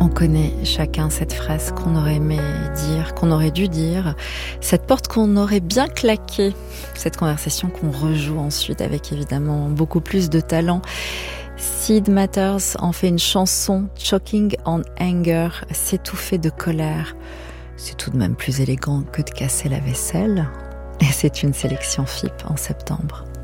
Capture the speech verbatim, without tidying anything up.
On connaît chacun cette phrase qu'on aurait aimé dire, qu'on aurait dû dire, cette porte qu'on aurait bien claquée, cette conversation qu'on rejoue ensuite avec évidemment beaucoup plus de talent. Sid Matters en fait une chanson, Choking on Anger, s'étouffer de colère. C'est tout de même plus élégant que de casser la vaisselle. Et c'est une sélection F I P en septembre.